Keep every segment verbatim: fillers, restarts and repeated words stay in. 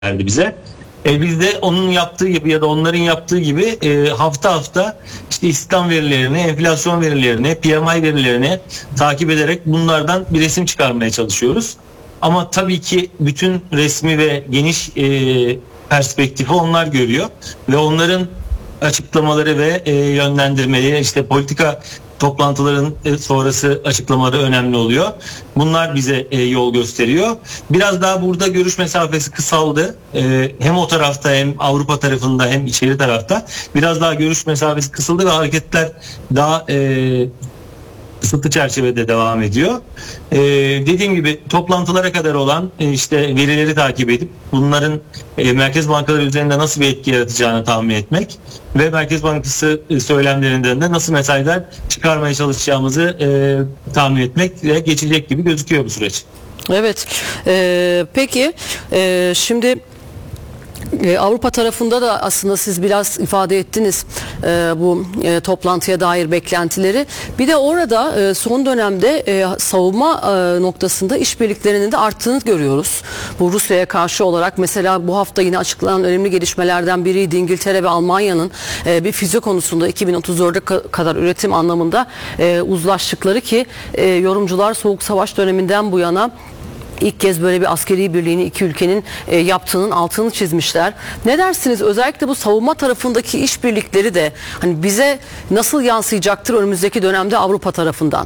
verdi bize. E biz de onun yaptığı gibi ya da onların yaptığı gibi e, hafta hafta işte istihdam verilerini, enflasyon verilerini, P M I verilerini takip ederek bunlardan bir resim çıkarmaya çalışıyoruz. Ama tabii ki bütün resmi ve geniş e, perspektifi onlar görüyor ve onların açıklamaları ve e, yönlendirmeleri, işte politika toplantıların sonrası açıklamaları önemli oluyor. Bunlar bize e, yol gösteriyor. Biraz daha burada görüş mesafesi kısaldı. E, hem o tarafta hem Avrupa tarafında hem içeri tarafta biraz daha görüş mesafesi kısıldı ve hareketler daha e, kısıtlı çerçevede devam ediyor. Ee, dediğim gibi toplantılara kadar olan e, işte verileri takip edip bunların e, Merkez Bankaları üzerinde nasıl bir etki yaratacağını tahmin etmek ve Merkez Bankası e, söylemlerinden de nasıl mesajlar çıkarmaya çalışacağımızı e, tahmin etmek ve geçecek gibi gözüküyor bu süreç. Evet. Ee, peki e, şimdi Ee, Avrupa tarafında da aslında siz biraz ifade ettiniz e, bu e, toplantıya dair beklentileri. Bir de orada e, son dönemde e, savunma e, noktasında işbirliklerinin de arttığını görüyoruz. Bu Rusya'ya karşı olarak mesela bu hafta yine açıklanan önemli gelişmelerden biriydi. İngiltere ve Almanya'nın e, bir füze konusunda iki bin otuz dörde kadar üretim anlamında e, uzlaştıkları ki e, yorumcular Soğuk Savaş döneminden bu yana İlk kez böyle bir askeri birliğini iki ülkenin e, yaptığının altını çizmişler. Ne dersiniz? Özellikle bu savunma tarafındaki işbirlikleri de hani bize nasıl yansıyacaktır önümüzdeki dönemde Avrupa tarafından?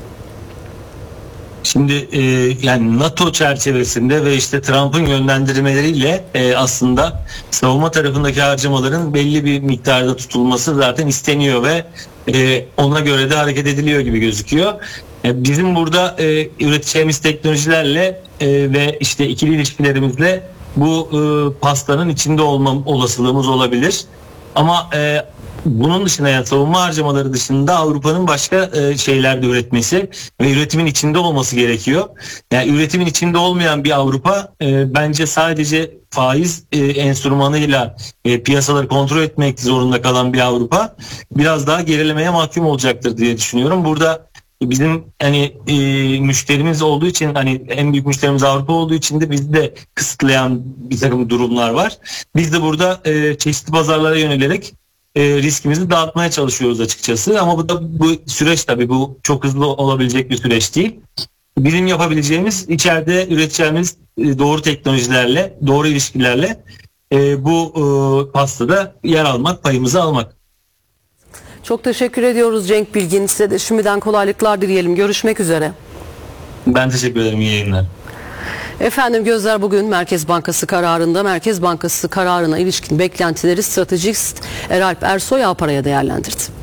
Şimdi e, yani NATO çerçevesinde ve işte Trump'ın yönlendirmeleriyle e, aslında savunma tarafındaki harcamaların belli bir miktarda tutulması zaten isteniyor ve e, ona göre de hareket ediliyor gibi gözüküyor. E, bizim burada e, üreteceğimiz teknolojilerle e, ve işte ikili ilişkilerimizle bu e, pastanın içinde olma olasılığımız olabilir. Ama e, bunun dışında, yani savunma harcamaları dışında Avrupa'nın başka e, şeyler de üretmesi ve üretimin içinde olması gerekiyor. Yani üretimin içinde olmayan bir Avrupa e, bence sadece faiz e, enstrümanıyla e, piyasaları kontrol etmek zorunda kalan bir Avrupa biraz daha gerilemeye mahkum olacaktır diye düşünüyorum. Burada bizim hani e, müşterimiz olduğu için, hani en büyük müşterimiz Avrupa olduğu için de bizi de kısıtlayan bir takım durumlar var. Biz de burada e, çeşitli pazarlara yönelerek e, riskimizi dağıtmaya çalışıyoruz açıkçası. Ama bu da bu süreç, tabii bu çok hızlı olabilecek bir süreç değil. Bizim yapabileceğimiz içeride üreteceğimiz e, doğru teknolojilerle, doğru ilişkilerle e, bu e, pastada yer almak, payımızı almak. Çok teşekkür ediyoruz Cenk Bilgin. Size de şimdiden kolaylıklar dileyelim. Görüşmek üzere. Ben teşekkür ederim. İyi yayınlar. Efendim, gözler bugün Merkez Bankası kararında. Merkez Bankası kararına ilişkin beklentileri stratejist Eralp Ersoy Apara'ya değerlendirdi.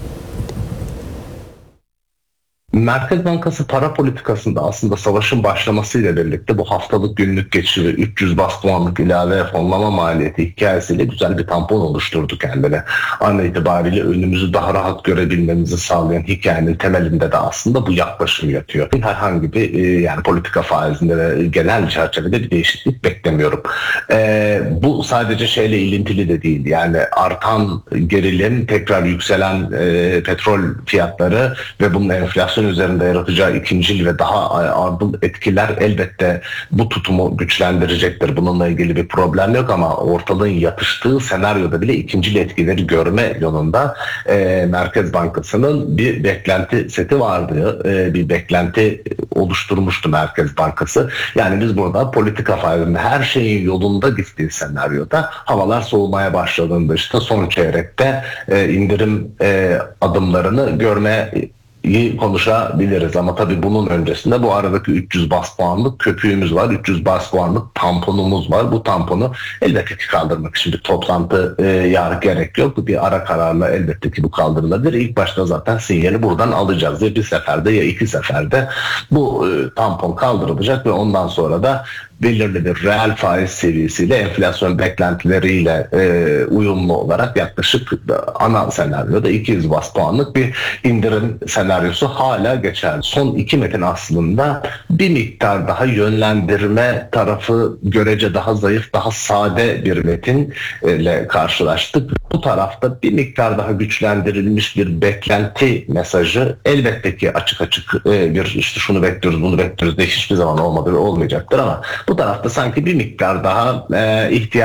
Merkez Bankası para politikasında aslında savaşın başlamasıyla birlikte bu haftalık günlük geçiri üç yüz bas puanlık ilave fonlama maliyeti hikayesiyle güzel bir tampon oluşturdu kendine. An itibariyle önümüzü daha rahat görebilmemizi sağlayan hikayenin temelinde de aslında bu yaklaşım yatıyor. Herhangi bir yani politika faizinde ve genel çerçevede bir değişiklik beklemiyorum. Ee, bu sadece şeyle ilintili de değil. Yani artan gerilim, tekrar yükselen e, petrol fiyatları ve bunun enflasyon üzerinde yaratacağı ikincil ve daha ardıl etkiler elbette bu tutumu güçlendirecektir. Bununla ilgili bir problem yok ama ortalığın yatıştığı senaryoda bile ikincil etkileri görme yolunda e, Merkez Bankası'nın bir beklenti seti vardı. E, bir beklenti oluşturmuştu Merkez Bankası. Yani biz burada politika faizinde her şeyin yolunda gittiği senaryoda havalar soğumaya başladığında işte son çeyrekte e, indirim e, adımlarını görmeye iyi konuşabiliriz ama tabii bunun öncesinde bu aradaki üç yüz bas puanlık köpüğümüz var. üç yüz bas puanlık tamponumuz var. Bu tamponu elbette ki kaldırmak için bir toplantı e, yarı gerek yok. Bir ara kararla elbette ki bu kaldırılabilir. İlk başta zaten sinyali buradan alacağız. Ya bir seferde ya iki seferde bu e, tampon kaldırılacak ve ondan sonra da belirli bir reel faiz seviyesiyle enflasyon beklentileriyle e, uyumlu olarak yaklaşık ana senaryoda iki yüz bas puanlık bir indirim senaryosu hala geçerli. Son iki metin aslında bir miktar daha yönlendirme tarafı görece daha zayıf, daha sade bir metinle karşılaştık. Bu tarafta bir miktar daha güçlendirilmiş bir beklenti mesajı elbette ki açık açık e, bir işte şunu bekliyoruz, bunu bekliyoruz de hiçbir zaman olmadı ve olmayacaktır ama Bu tarafta sanki bir miktar daha e, ihtiyaç